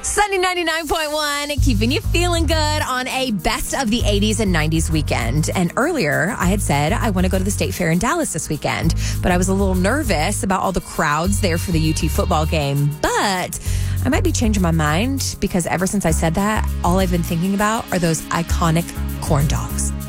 Sunny 99.1, keeping you feeling good on a best of the 80s and 90s weekend. And earlier, I had said I want to go to the State Fair in Dallas this weekend, but I was a little nervous about all the crowds there for the UT football game. But I might be changing my mind because ever since I said that, all I've been thinking about are those iconic corn dogs.